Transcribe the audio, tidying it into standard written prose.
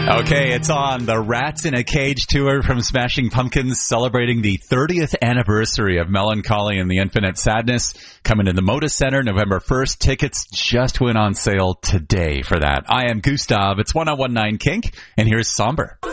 Okay, it's on. The Rats in a Cage tour from Smashing Pumpkins, celebrating the 30th anniversary of Melancholy and the Infinite Sadness, coming to the Moda Center November 1st. Tickets just went on sale today for that. I am Gustav. It's 1019 Kink, and here's Somber.